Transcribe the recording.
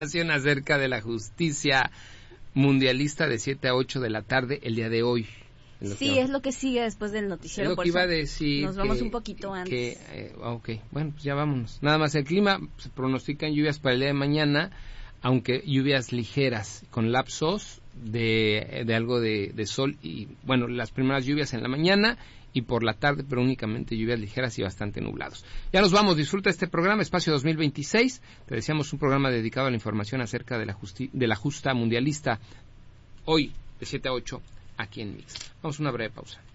Acerca de la justicia mundialista de 7 a 8 de la tarde el día de hoy. Sí, es lo que sigue después del noticiero. Es lo que iba a decir. Nos vamos un poquito antes. Ok, bueno, pues ya vámonos. Nada más el clima, se pronostican lluvias para el día de mañana, aunque lluvias ligeras, con lapsos de algo de sol y, bueno, las primeras lluvias en la mañana y por la tarde, pero únicamente lluvias ligeras y bastante nublados. Ya nos vamos, disfruta este programa, Espacio 2026. Te deseamos un programa dedicado a la información acerca de la justa mundialista, hoy de 7 a 8, aquí en Mix. Vamos a una breve pausa.